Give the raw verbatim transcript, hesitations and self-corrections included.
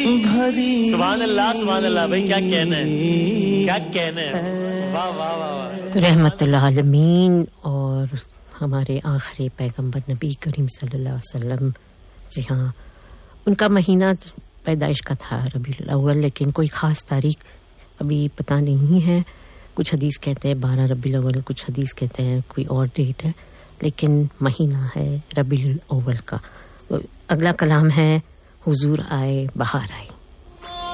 सुभान अल्लाह सुभान अल्लाह भाई क्या कहना है क्या कहना है वाह वाह वाह रहमतुल आलमीन और हमारे आखिरी पैगंबर नबी करीम सल्लल्लाहु अलैहि वसल्लम जी हां उनका महीना पैदाइश का था रबीउल अव्वल लेकिन कोई खास तारीख अभी पता नहीं है कुछ हदीस कहते हैं बारह रबीउल अव्वल कुछ हदीस कहते हैं कोई और डेट है लेकिन महीना है रबीउल अव्वल का अगला कलाम है हुजूर आए बहार आए